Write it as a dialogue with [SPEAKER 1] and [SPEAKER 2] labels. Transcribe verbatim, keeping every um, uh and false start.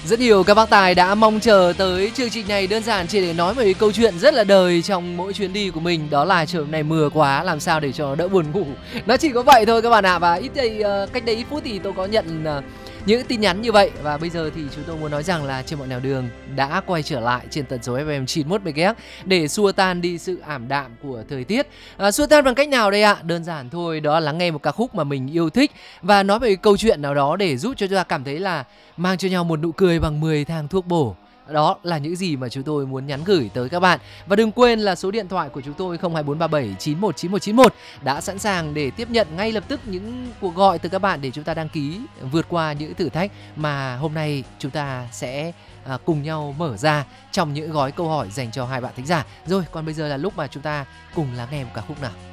[SPEAKER 1] Rất nhiều các bác tài đã mong chờ tới chương trình này đơn giản chỉ để nói một cái câu chuyện rất là đời trong mỗi chuyến đi của mình. Đó là trời hôm nay mưa quá, làm sao để cho nó đỡ buồn ngủ. Nó chỉ có vậy thôi các bạn ạ. Và ít đây, ờ, cách đây ít phút thì tôi có nhận, ờ, những tin nhắn như vậy. Và bây giờ thì chúng tôi muốn nói rằng là Trên Mọi Nẻo Đường đã quay trở lại trên tần số ép em chín mốt mê ga héc để xua tan đi sự ảm đạm của thời tiết. À, xua tan bằng cách nào đây ạ? Đơn giản thôi, đó là lắng nghe một ca khúc mà mình yêu thích và nói về cái câu chuyện nào đó để giúp cho chúng ta cảm thấy là mang cho nhau một nụ cười bằng mười thang thuốc bổ. Đó là những gì mà chúng tôi muốn nhắn gửi tới các bạn. Và đừng quên là số điện thoại của chúng tôi không hai bốn ba bảy chín một chín một chín một đã sẵn sàng để tiếp nhận ngay lập tức những cuộc gọi từ các bạn để chúng ta đăng ký vượt qua những thử thách mà hôm nay chúng ta sẽ à, cùng nhau mở ra trong những gói câu hỏi dành cho hai bạn thính giả. Rồi, còn bây giờ là lúc mà chúng ta cùng lắng nghe một ca khúc nào.